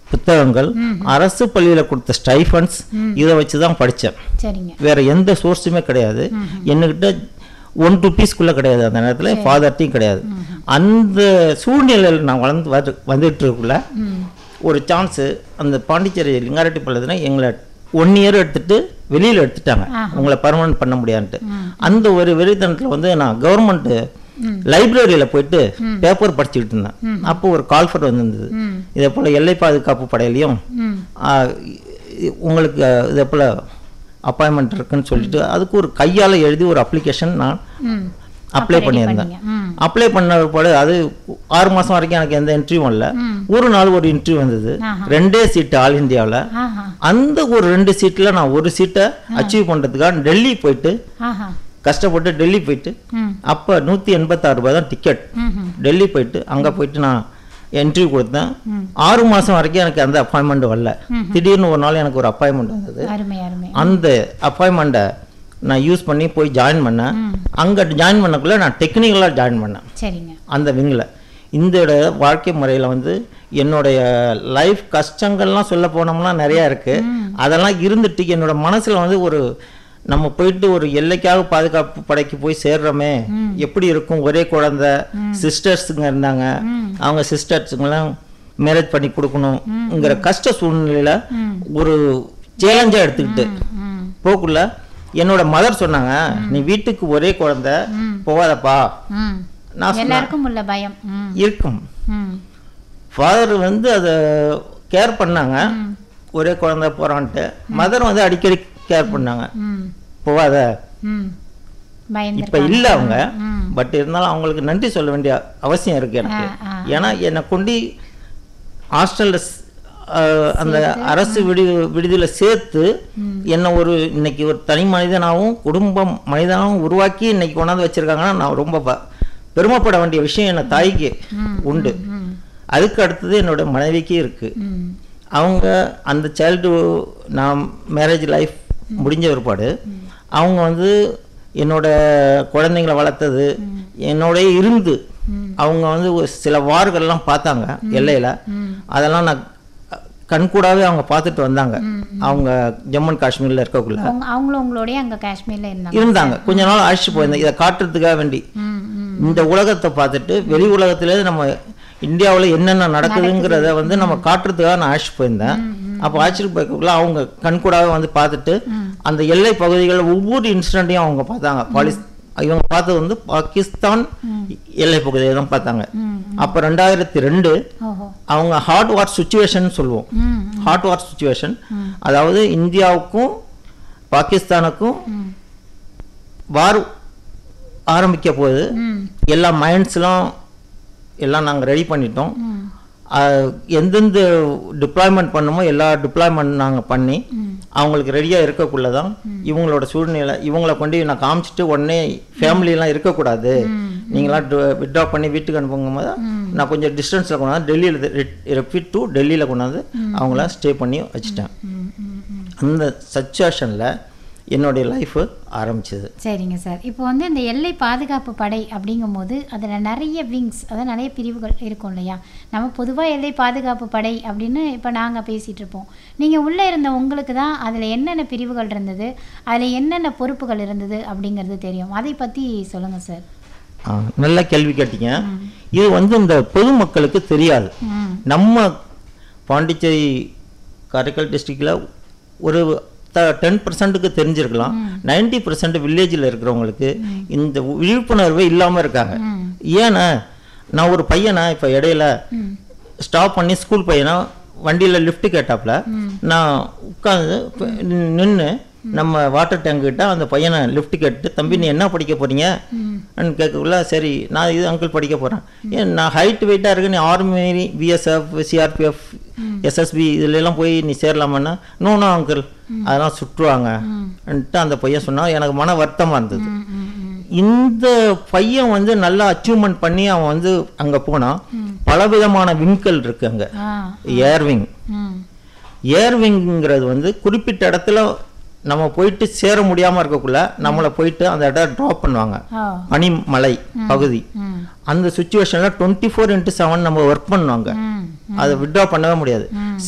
புத்தகங்கள், அரசு பள்ளியில் கொடுத்த ஸ்டைஃபண்ட்ஸ், இதை வச்சு தான் படித்தேன். வேற எந்த சோர்ஸுமே கிடையாது என்கிட்ட. 1 ரூபீஸ்க்குள்ளே கிடையாது அந்த நேரத்தில், ஃபாதர்ட்டையும் கிடையாது. அந்த சூழ்நிலையில் நான் வந்துட்டு இருக்குள்ள ஒரு சான்ஸு, அந்த பாண்டிச்சேரி லிங்காரெட்டி பள்ளத்தில் எங்களை 1 இயர் எடுத்துட்டு வெளியில் எடுத்துட்டாங்க, உங்களை பர்மனன்ட் பண்ண முடியாதுன்ட்டு. அந்த ஒரு வெறித்தனத்தில் வந்து நான் கவர்மெண்ட் லைப்ரரியில் போயிட்டு பேப்பர் படிச்சுக்கிட்டு இருந்தேன். அப்போ ஒரு கால்ஃபர் வந்திருந்தது, இதே போல் எல்லை பாதுகாப்பு படையிலையும் உங்களுக்கு இதே போல் அப்பாயின்மெண்ட் இருக்குன்னு சொல்லிட்டு அதுக்கு ஒரு கையால் எழுதி ஒரு அப்ளிகேஷன் நான் அப்ளை பண்ணியிருந்தேன். அப்ளை பண்ண பிற்பாடு அது 6 மாதம் வரைக்கும் எனக்கு எந்த இன்டர்வியூவும் இல்லை. ஒரு நாள் ஒரு இன்டர்வியூ வந்தது, 2 சீட்டு ஆல் இந்தியாவில். அந்த ஒரு 2 சீட்டில் நான் ஒரு சீட்டை அச்சீவ் பண்ணுறதுக்காக டெல்லி போயிட்டு கஷ்டப்பட்டு டெல்லி போயிட்டு, அப்போ 186 ரூபாய் தான் டிக்கெட். டெல்லி போயிட்டு அங்கே போயிட்டு நான் இன்டர்வியூ கொடுத்தேன். 6 மாதம் வரைக்கும் எனக்கு அந்த அப்பாயின்மெண்ட் வரல. திடீர்னு ஒரு நாள் எனக்கு ஒரு அப்பாயின்மெண்ட் வந்தது. அந்த அப்பாயின்மெண்ட்டை நான் யூஸ் பண்ணி போய் ஜாயின் பண்ணேன். அங்கே ஜாயின் பண்ணக்குள்ளே நான் டெக்னிக்கலாக ஜாயின் பண்ணேன் அந்த விங்கில். இந்த வாழ்க்கை முறையில் வந்து என்னுடைய லைஃப் கஷ்டங்கள்லாம் சொல்ல போனோம்னா நிறையா இருக்குது. அதெல்லாம் இருந்துட்டு என்னோட மனசில் வந்து ஒரு நம்ம போயிட்டு ஒரு எல்லைக்காக பாதுகாப்பு படைக்கு போய் சேர்றோமே, எப்படி இருக்கும். ஒரே குழந்தை சிஸ்டர்ஸுங்க இருந்தாங்க, அவங்க சிஸ்டர்ஸுங்கெல்லாம் மேரேஜ் பண்ணி கொடுக்கணுங்கிற கஷ்ட சூழ்நிலையில் ஒரு சேலஞ்சாக எடுத்துக்கிட்டு போக்குள்ள என்னோட மதர் சொன்னாங்க, நீ வீட்டுக்கு ஒரே குழந்தை போகாதப்பா. நான் எல்லாருக்கும் உள்ள பயம் இருக்கும். ஃபாதர் வந்து அதை கேர் பண்ணாங்க, ஒரே குழந்தை போறான்ட்டு. மதர் வந்து அடிக்கடி கேர் பண்ணாங்க, போவாத. இப்ப இல்ல அவங்க, பட் இருந்தாலும் அவங்களுக்கு நன்றி சொல்ல வேண்டிய அவசியம் இருக்கு எனக்கு. ஏன்னா என்னை கொண்டு ஹாஸ்டல்ல அந்த அரசு விடுதியில் சேர்த்து என்னை ஒரு இன்னைக்கு ஒரு தனி மனிதனாகவும் குடும்பம் மனிதனாகவும் உருவாக்கி இன்னைக்கு கொண்டாந்து வச்சிருக்காங்கன்னா நான் ரொம்ப பெருமைப்பட வேண்டிய விஷயம் என்ன தாய்க்கு உண்டு. அதுக்கு அடுத்தது என்னோட மனைவிக்கு இருக்கு. அவங்க அந்த சைல்டு நான் மேரேஜ் லைஃப் முடிஞ்ச ஒருபாடு அவங்க வந்து என்னோட குழந்தைங்களை வளர்த்தது என்னோட இருந்து அவங்க வந்து சில வார்கள்லாம் பார்த்தாங்க எல்லையில். அதெல்லாம் நான் கண்கூடாவே அவங்க பார்த்துட்டு வந்தாங்க. அவங்க ஜம்மு அண்ட் காஷ்மீரில் இருக்கக்குள்ள அவங்களும் உங்களோடய அங்கே காஷ்மீரில் இருந்தாங்க. கொஞ்ச நாள் அழைச்சிட்டு போயிருந்தேன் இதை காட்டுறதுக்காக வேண்டி. இந்த உலகத்தை பார்த்துட்டு வெளி உலகத்திலேயே நம்ம இந்தியாவில் என்னென்ன நடக்குதுங்கிறத வந்து நம்ம காட்டுறதுக்காக நான் அழைச்சிட்டு போயிருந்தேன். அப்போ அழைச்சிட்டு போய்க்குள்ள அவங்க கண்கூடாவே வந்து பார்த்துட்டு அந்த எல்லை பகுதிகளில் ஒவ்வொரு இன்சிடென்ட்டையும் அவங்க பார்த்தாங்க. இவங்க பார்த்தது வந்து பாகிஸ்தான் எல்லை பகுதியை தான் பார்த்தாங்க. அப்போ 2002 அவங்க ஹாட் வார் சுச்சுவேஷன் சொல்லுவோம். ஹாட் வார் சுச்சுவேஷன் அதாவது இந்தியாவுக்கும் பாகிஸ்தானுக்கும் வார் ஆரம்பிக்க போகுது. எல்லா மைண்ட்ஸ்லாம் எல்லாம் நாங்கள் ரெடி பண்ணிட்டோம். எந்தெந்த டிப்ளாய்மெண்ட் பண்ணுமோ எல்லா டிப்ளாய்மெண்ட் நாங்கள் பண்ணி அவங்களுக்கு ரெடியாக இருக்கக்குள்ள தான் இவங்களோட சூழ்நிலை. இவங்களை கொண்டு நான் காமிச்சிட்டு உடனே ஃபேமிலியெலாம் இருக்கக்கூடாது, நீங்களாம் வித்ட்ரா பண்ணி வீட்டுக்கு அனுப்புங்கும் போது நான் கொஞ்சம் டிஸ்டன்ஸில் கொண்டாந்து டெல்லியில் ரிப்பீட் டு டெல்லியில் கொண்டாந்து அவங்கள ஸ்டே பண்ணி வச்சுட்டேன். அந்த சிச்சுவேஷனில் என்னுடைய லைஃபு ஆரம்பிச்சது. சரிங்க சார். இப்போ வந்து இந்த எல்லை பாதுகாப்பு படை அப்படிங்கும்போது அதில் நிறைய விங்ஸ், அதாவது நிறைய பிரிவுகள் இருக்கும் இல்லையா? நம்ம பொதுவாக எல்லை பாதுகாப்பு படை அப்படின்னு இப்போ நாங்கள் பேசிகிட்டு இருப்போம். நீங்கள் உள்ளே இருந்த உங்களுக்கு தான் அதில் என்னென்ன பிரிவுகள் இருந்தது, அதில் என்னென்ன பொறுப்புகள் இருந்தது அப்படிங்கிறது தெரியும். அதை பற்றி சொல்லுங்கள் சார். நல்ல கேள்வி கேட்டீங்க. இது வந்து இந்த பொதுமக்களுக்கு தெரியாது. நம்ம பாண்டிச்சேரி காரைக்கால் டிஸ்ட்ரிக்டில் ஒரு 10% தெரிஞ்சிருக்கலாம். 90% வில்லேஜில் இருக்கிறவங்களுக்கு இந்த விழிப்புணர்வே இல்லாமல் இருக்காங்க. ஏன்னா நான் ஒரு பையனை இப்போ இடையில ஸ்டாப் பண்ணி ஸ்கூல் பையனா வண்டியில் லிஃப்ட் கேட்டாப்புல நான் உட்காந்து நின்று நம்ம வாட்டர் டேங்க் கிட்ட அந்த பையனை லிஃப்ட் கேட்டு, தம்பி நீ என்ன படிக்க போறீங்க கேட்கக்குள்ள, சரி நான் இது அங்கிள் படிக்க போகிறேன். ஏன் நான் ஹைட் வெயிட்டாக இருக்கு, நீ ஆர்மி பிஎஸ்எஃப் சிஆர்பிஎஃப் எஸ்எஸ்பி இதுலாம் போய் நீ சேரலாமான்னா, நோ அங்கிள் அதெல்லாம் சுற்றுவாங்கன்ட்டு அந்த பையன் சொன்னான். எனக்கு மன வருத்தமாக இருந்தது. இந்த பையன் வந்து நல்லா அச்சீவ்மெண்ட் பண்ணி அவன் வந்து அங்கே போனான். பலவிதமான விண்கள் இருக்கு அங்கே. ஏர்விங் ஏர்விங்கிறது வந்து குறிப்பிட்ட இடத்துல நம்ம போயிட்டு சேர முடியாம இருக்கக்குள்ள நம்மளை போயிட்டு அந்த இடம் ட்ராப் பண்ணுவாங்க. பனிமலை பகுதி. அந்த சுச்சுவேஷன்ல 24/7 நம்ம ஒர்க் பண்ணுவாங்க. அதை வித்ட்ரா பண்ணவே முடியாது.